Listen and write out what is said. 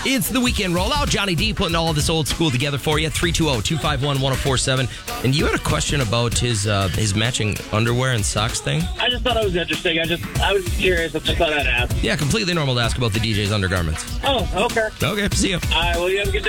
It's the weekend rollout. Johnny D putting all of this old school together for you. 320-251-1047. And you had a question about his matching underwear and socks thing? I just thought it was interesting. I was just curious. I just thought I'd ask. Yeah, completely normal to ask about the DJ's undergarments. Oh, okay. Okay, see you. All right, well, you have a good day.